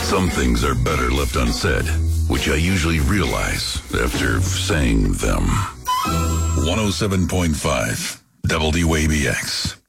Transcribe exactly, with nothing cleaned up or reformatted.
Some things are better left unsaid, which I usually realize after saying them. one oh seven point five W A B X.